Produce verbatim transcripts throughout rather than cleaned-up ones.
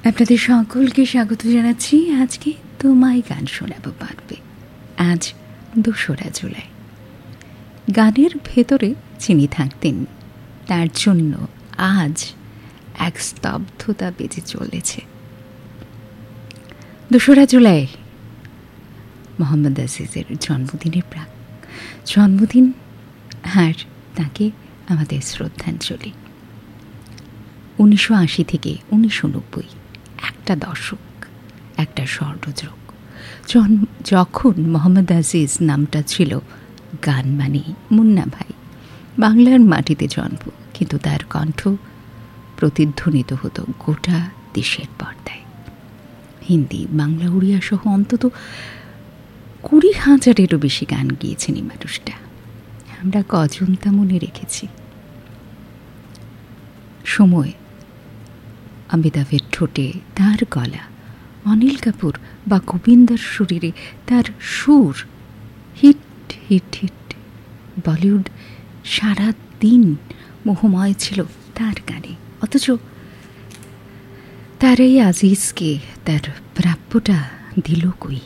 আপনাদের সকলকে স্বাগত জানাচ্ছি। আজকে তোমায় গান শোনাবো পারবে। আজ দোসরা জুলাই। গানের ভেতরে যিনি থাকতেন তার জন্য আজ এক স্তব্ধতা বেজে চলেছে। দোসরা জুলাই মোহাম্মদ আজিজের জন্মদিনের প্রাক জন্মদিন, আর তাকে আমাদের শ্রদ্ধাঞ্জলি। উনিশশো আশি থেকে উনিশশো নব্বই একটা দশক, একটা স্বর্ণযুগ। যখন মোহাম্মদ আজিজ নামটা ছিল গান মানে মুন্না ভাই। বাংলার মাটিতে জন্ম, কিন্তু তার কণ্ঠ প্রতিধ্বনিত হতো গোটা দেশের পর্দায়। হিন্দি, বাংলা, উড়িয়া সহ অন্তত কুড়ি হাজারেরও বেশি গান গিয়েছেন এই মানুষটা। আমরা কজন তা মনে রেখেছি। সময়, অমিতাভের ঠোঁটে তার গলা, অনিল কাপুর বা গোবিন্দর শরীরে তার সুর, হিট হিট হিট। বলিউড সারা দিন মোহময় ছিল তার গানে, অথচ তার এই আজিজকে তার প্রাপ্যটা দিল কই?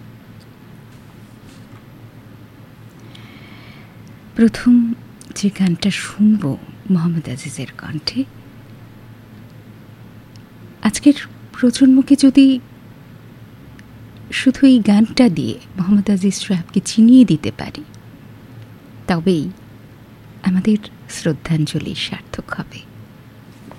প্রথম যে গানটা শুনব মোহাম্মদ আজিজের কণ্ঠে, আজকের প্রজন্মকে যদি শুধু এই গানটা দিয়ে মোহাম্মদ আজিজ সাহেবকে চিনিয়ে দিতে পারি, তবেই আমাদের শ্রদ্ধাঞ্জলি সার্থক হবে।